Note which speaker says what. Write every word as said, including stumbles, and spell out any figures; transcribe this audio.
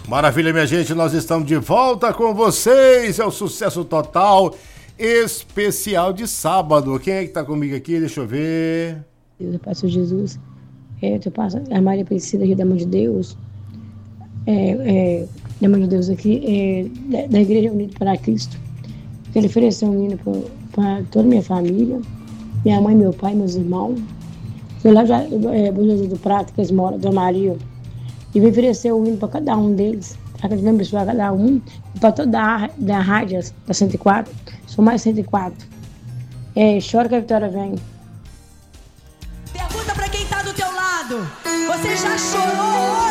Speaker 1: Maravilha, minha gente, nós estamos de volta com vocês, é o Sucesso Total especial de sábado. Quem é que tá comigo aqui? Deixa eu ver.
Speaker 2: Eu passo Jesus, é, eu passo a Maria Aparecida aqui da Mão de Deus, é, é, da Mão de Deus aqui, é, da, da Igreja Unida para Cristo, que ele ofereceu um hino para toda a minha família, minha mãe, meu pai, meus irmãos. Fui lá já, é, Bom Jesus do Prata, que eles moram, Dona Maria, e me ofereceu um hino para cada um deles, para cada membro, para cada um, e para toda a da rádio, da cento e quatro, sou mais cento e quatro. É, chora que a vitória vem.
Speaker 3: Pergunta pra quem tá do teu lado, você já chorou